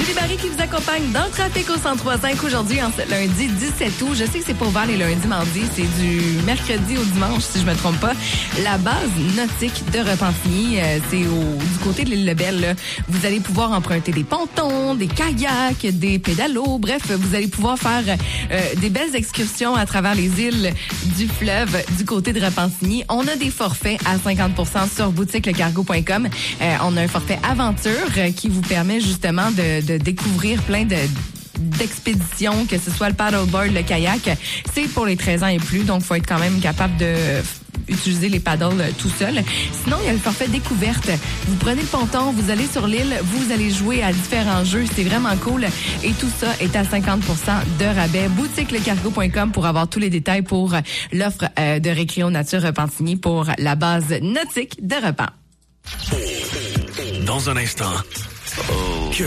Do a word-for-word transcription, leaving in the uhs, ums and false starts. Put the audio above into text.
Julie Barry qui vous accompagne dans le trafic au cent trois cinq aujourd'hui, en ce lundi dix-sept août. Je sais que c'est pas ouvert les lundis, mardis, c'est du mercredi au dimanche, si je me trompe pas. La base nautique de Repentigny, euh, c'est au, du côté de l'île Lebel. Là. Vous allez pouvoir emprunter des pontons, des kayaks, des pédalos. Bref, vous allez pouvoir faire euh, des belles excursions à travers les îles du fleuve du côté de Repentigny. On a des forfaits à cinquante pour cent sur boutique le cargo point com. Euh, on a un forfait aventure euh, qui vous permet justement de, de découvrir plein de d'expéditions, que ce soit le paddleboard, le kayak. C'est pour les treize ans et plus, donc il faut être quand même capable de utiliser les paddles tout seul. Sinon, il y a le forfait découverte. Vous prenez le ponton, vous allez sur l'île, vous allez jouer à différents jeux. C'est vraiment cool. Et tout ça est à cinquante pour cent de rabais. boutique le cargo point com pour avoir tous les détails pour l'offre euh, de Récréo Nature Repentigny pour la base nautique de Repent. Dans un instant... Oh.